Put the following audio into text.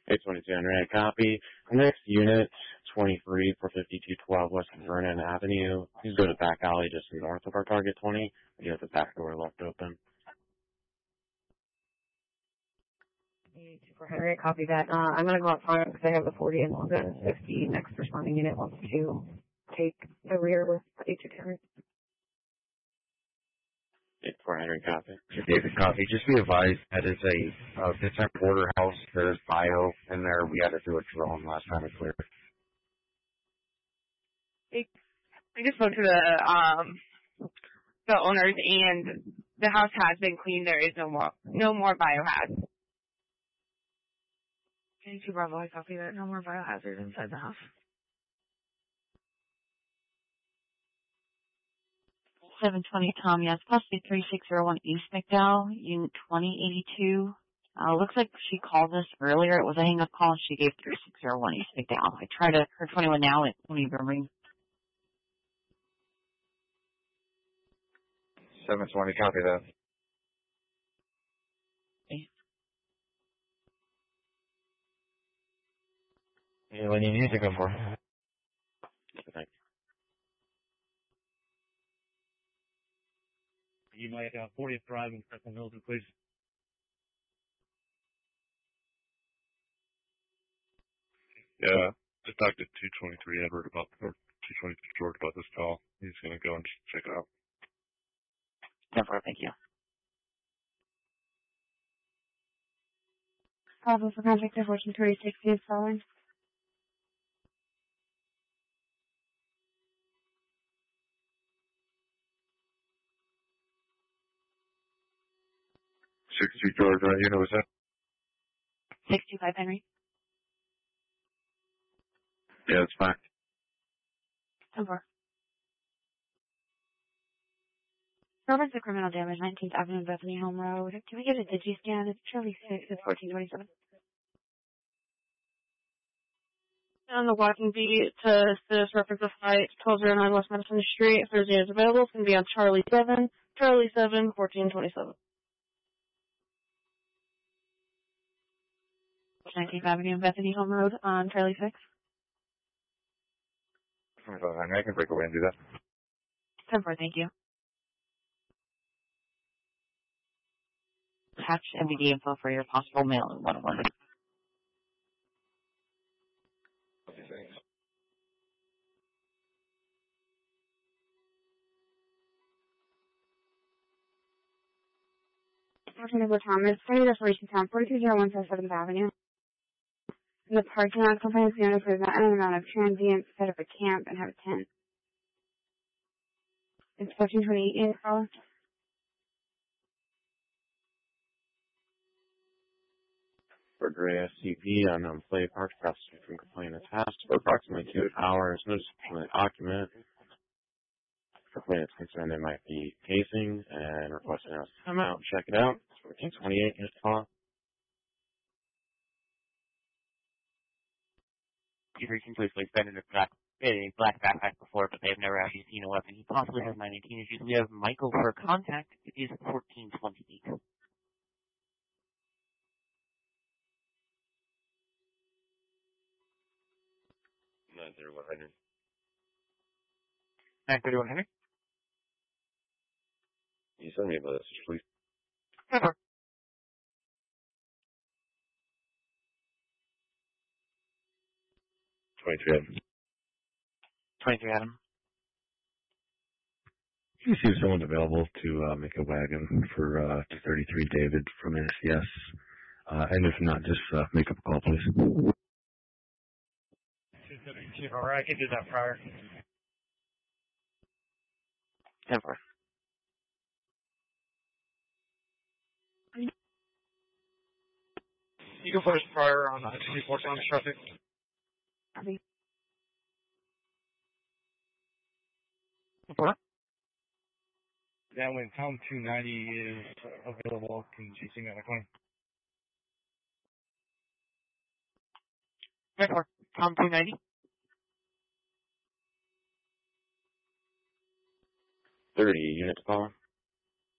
822 Henrietta copy. The next unit, 23 for 5212 West Vernon Avenue. Please go to the back alley just north of our target 20. You have the back door left open. 822 for Henrietta, copy that. I'm going to go up front because I have the 40 and the 50 next responding unit wants to take the rear with 822. 400 copy. David, copy. Just be advised that is a different border house. There's bio in there. We had to do a drone last time it cleared. I just spoke to the owners, and the house has been cleaned. There is no more biohazard. 22 Bravo, I copy that. No more biohazard inside the house. 720 Tom, yes, possibly 3601 East McDowell, Unit 2082. Looks like she called us earlier. It was a hang-up call. She gave 3601 East McDowell. I tried her 21 now. It won't even ring. 720, copy that. Yeah, when you need to go for. Thanks. You might 40th Drive in Crescent Hills, please. Yeah, just talked to 223 Edward about, or 223 George about this call. He's going to go and check it out. Thank you. Bravo for contact 1436 is following. George, you know what's that? 625 Henry. Yeah, it's fine. Over. Robert's a criminal damage, 19th Avenue, Bethany Home Road. Can we get a digi-scan? It's Charlie 6, it's 1427. On the walking beat to this reference of flight 1209 West Madison Street. If Thursday is available, it's going to be on Charlie 7, 1427. 19th Avenue, Bethany Home Road on Charlie 6. I can break away and do that. 10-4, thank you. Attach MVD info for your possible mail in 101. Thanks. Alternative Thomas, Study Restoration Town, 4201 South 7th Avenue. The parking lot complaints the owner for an amount of transients set up a camp and have a tent. It's 1428 in Carl. For Gray SCP, unknown play parked across the street from complainant's house for approximately 2 hours. Notice complainant occupant. For complainant's concerned they might be casing and requesting us to come out and check it out. It's 1428 in call. You've recently been in a black backpack before, but they have never actually seen a weapon. He possibly has 918 issues. We have Michael for contact. It is 1428. 931 Henry. 931 Henry? You send me a message, please. Never. 23 Adam. 23 Adam. Can you see if someone's available to make a wagon for 233 David from NCS? And if not, just make up a call, please. 232, all right, I can do that prior. 10-4. You go first prior on 24 times traffic. What? That when Tom 290 is available, can you see me on the coin? 10-4. Tom 290. 30 units calling.